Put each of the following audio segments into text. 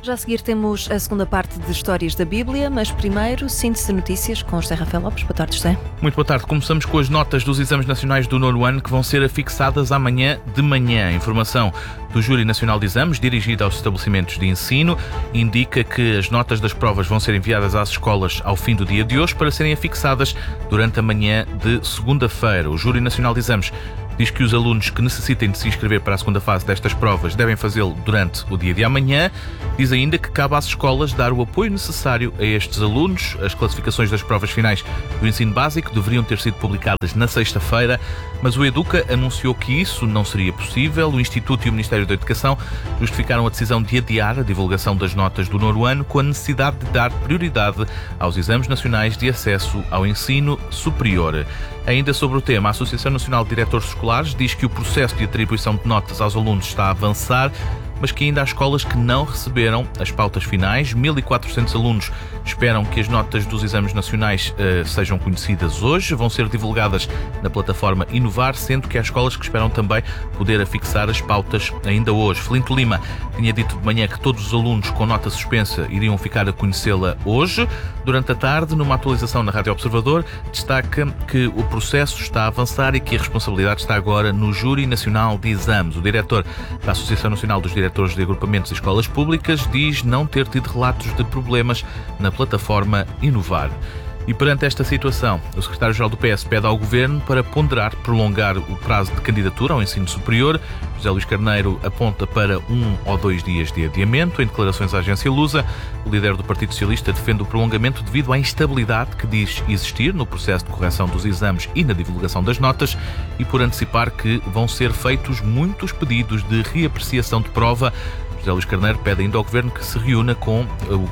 Já a seguir temos a segunda parte de Histórias da Bíblia, mas primeiro, síntese de notícias com José Rafael Lopes. Boa tarde, José. Muito boa tarde. Começamos com as notas dos exames nacionais do nono ano que vão ser afixadas amanhã de manhã. A informação do Júri Nacional de Exames, dirigida aos estabelecimentos de ensino, indica que as notas das provas vão ser enviadas às escolas ao fim do dia de hoje para serem afixadas durante a manhã de segunda-feira. O Júri Nacional de Exames diz que os alunos que necessitem de se inscrever para a segunda fase destas provas devem fazê-lo durante o dia de amanhã. Diz ainda que cabe às escolas dar o apoio necessário a estes alunos. As classificações das provas finais do ensino básico deveriam ter sido publicadas na sexta-feira, mas o Educa anunciou que isso não seria possível. O Instituto e o Ministério da Educação justificaram a decisão de adiar a divulgação das notas do nono ano com a necessidade de dar prioridade aos exames nacionais de acesso ao ensino superior. Ainda sobre o tema, a Associação Nacional de Diretores Escolares diz que o processo de atribuição de notas aos alunos está a avançar, mas que ainda há escolas que não receberam as pautas finais. 1.400 alunos esperam que as notas dos exames nacionais sejam conhecidas hoje. Vão ser divulgadas na plataforma Inovar, sendo que há escolas que esperam também poder afixar as pautas ainda hoje. Felinto Lima tinha dito de manhã que todos os alunos com nota suspensa iriam ficar a conhecê-la hoje. Durante a tarde, numa atualização na Rádio Observador, destaca que o processo está a avançar e que a responsabilidade está agora no Júri Nacional de Exames. O diretor da Associação Nacional dos Diretores de Agrupamentos e Escolas Públicas diz não ter tido relatos de problemas na plataforma Inovar. E perante esta situação, o secretário-geral do PS pede ao Governo para ponderar prolongar o prazo de candidatura ao ensino superior. José Luís Carneiro aponta para 1 ou 2 dias de adiamento. Em declarações à agência Lusa, o líder do Partido Socialista defende o prolongamento devido à instabilidade que diz existir no processo de correção dos exames e na divulgação das notas e por antecipar que vão ser feitos muitos pedidos de reapreciação de prova. José Luís Carneiro pede ainda ao Governo que se reúna com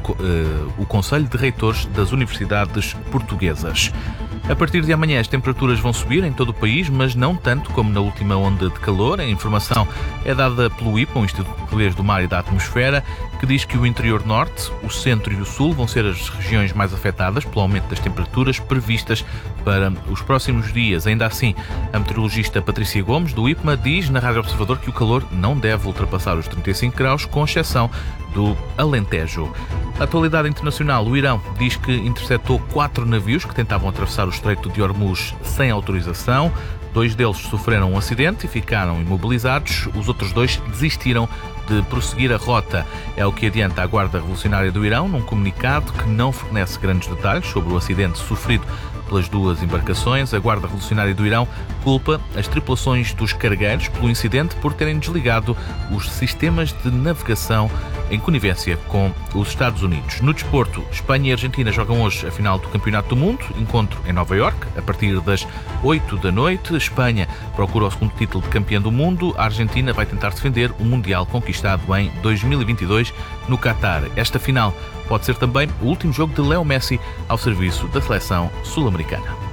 o Conselho de Reitores das Universidades Portuguesas. A partir de amanhã as temperaturas vão subir em todo o país, mas não tanto como na última onda de calor. A informação é dada pelo IPMA, o Instituto Português do Mar e da Atmosfera, que diz que o interior norte, o centro e o sul vão ser as regiões mais afetadas pelo aumento das temperaturas previstas para os próximos dias. Ainda assim, a meteorologista Patrícia Gomes, do IPMA, diz na Rádio Observador que o calor não deve ultrapassar os 35 graus, com exceção do Alentejo. A atualidade internacional, o Irão diz que interceptou 4 navios que tentavam atravessar o Estreito de Hormuz sem autorização. 2 deles sofreram um acidente e ficaram imobilizados. Os outros 2 desistiram de prosseguir a rota. É o que adianta a Guarda Revolucionária do Irão num comunicado que não fornece grandes detalhes sobre o acidente sofrido pelas 2 embarcações. A Guarda Revolucionária do Irão culpa as tripulações dos cargueiros pelo incidente por terem desligado os sistemas de navegação em conivência com os Estados Unidos. No desporto, Espanha e Argentina jogam hoje a final do Campeonato do Mundo, encontro em Nova Iorque, a partir das 8 da noite. Espanha procura o segundo título de campeã do mundo. A Argentina vai tentar defender o Mundial conquistado em 2022 no Qatar. Esta final pode ser também o último jogo de Leo Messi ao serviço da seleção sul-americana.